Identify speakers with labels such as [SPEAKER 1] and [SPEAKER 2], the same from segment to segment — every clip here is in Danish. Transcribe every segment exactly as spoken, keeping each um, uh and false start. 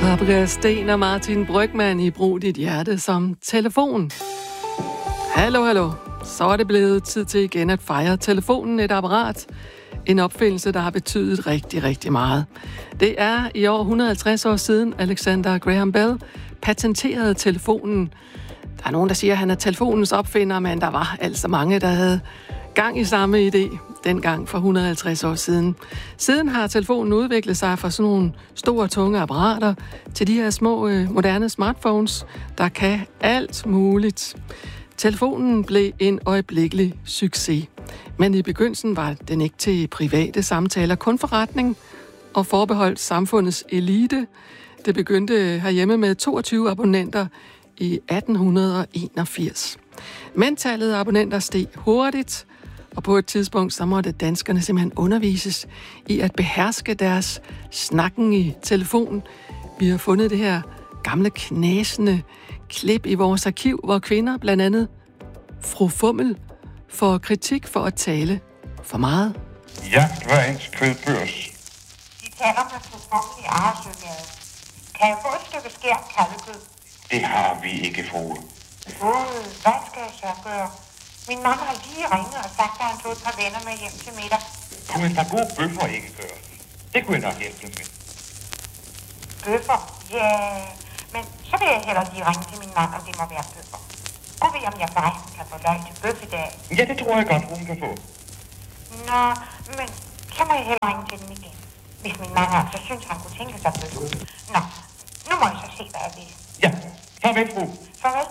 [SPEAKER 1] Paprika Steen og Martin Brygmann i Brug dit hjerte som telefon. Hallo, hallo. Så er det blevet tid til igen at fejre telefonen, et apparat. En opfindelse, der har betydet rigtig, rigtig meget. Det er i år et hundrede og halvtreds år siden, Alexander Graham Bell patenterede telefonen. Der er nogen, der siger, at han er telefonens opfinder, men der var altså mange, der havde gang i samme idé dengang for et hundrede og halvtreds år siden. Siden har telefonen udviklet sig fra sådan nogle store, tunge apparater til de her små, øh, moderne smartphones, der kan alt muligt. Telefonen blev en øjeblikkelig succes, men i begyndelsen var den ikke til private samtaler, kun forretning og forbeholdt samfundets elite. Det begyndte herhjemme med toogtyve abonnenter i atten enogfirs. Men tallet af abonnenter steg hurtigt, og på et tidspunkt så måtte danskerne simpelthen undervises i at beherske deres snakken i telefon. Vi har fundet det her gamle knasende klip i vores arkiv, hvor kvinder, blandt andet fru Fummel, får kritik for at tale for meget.
[SPEAKER 2] Jagtvejens kødbørs.
[SPEAKER 3] De taler med fru Fummel i Aresøgade. Kan jeg få et stykke skært kalvekød?
[SPEAKER 2] Det har vi ikke, frue.
[SPEAKER 3] Åh, hvad skal jeg så gøre? Min mand har lige ringet og sagt, at han tog et par venner med hjem til middag.
[SPEAKER 2] Kunne et par gode bøffer ikke gøre? Det kunne jeg nok hjælpe med.
[SPEAKER 3] Bøffer? Ja, men så vil jeg hellere lige ringe til min mand, om det må være bøffer. Gå ved, om jeg forresten kan få løg til bøf i dag.
[SPEAKER 2] Ja, det tror jeg godt, hun kan få.
[SPEAKER 3] Nå, men så må jeg hellere ringe til den igen. Hvis min mand altså synes, han kunne tænke sig bøf. Nå, nu må jeg så se, hvad jeg vil.
[SPEAKER 2] Ja, farvel, fru.
[SPEAKER 3] Farvel.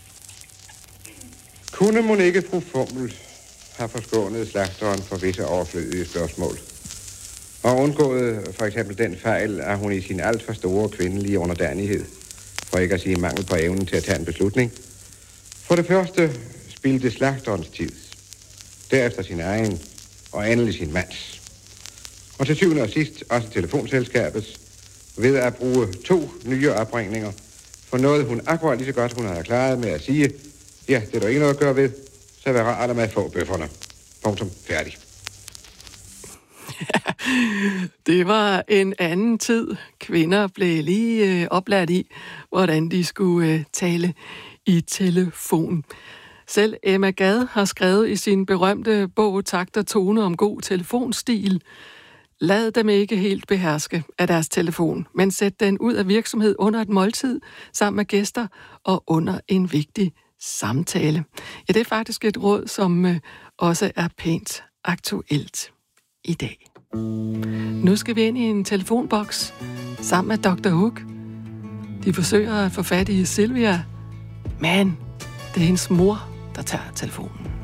[SPEAKER 4] Kunne mon ikke fru Fummel have forskånet slagteren for visse overflødige spørgsmål? Og undgået for eksempel den fejl, at hun i sin alt for store kvindelige underdanighed, for ikke at sige mangel på evnen til at tage en beslutning, for det første spildte slagterens tid, derefter sin egen og endelig sin mands. Og til syvende og sidst også telefonselskabets, ved at bruge to nye opringninger for noget, hun akkurat lige så godt, hun havde klaret med at sige, ja, det er der ikke noget at gøre ved, så vær rart med at få bøfferne. Punktum. Færdig.
[SPEAKER 1] Det var en anden tid. Kvinder blev lige øh, oplært i, hvordan de skulle øh, tale i telefon. Selv Emma Gad har skrevet i sin berømte bog Takt og tone om god telefonstil: lad dem ikke helt beherske af deres telefon, men sæt den ud af virksomhed under et måltid sammen med gæster og under en vigtig samtale. Ja, det er faktisk et råd, som øh, også er pænt aktuelt i dag. Nu skal vi ind i en telefonboks sammen med doktor Hook. De forsøger at få fat i Sylvia, men det er hendes mor, der tager telefonen.